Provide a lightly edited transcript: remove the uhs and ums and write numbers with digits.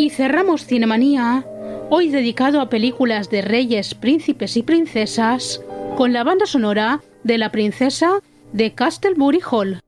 Y cerramos Cinemanía, hoy dedicado a películas de reyes, príncipes y princesas, con la banda sonora de La princesa de Canterbury Hall.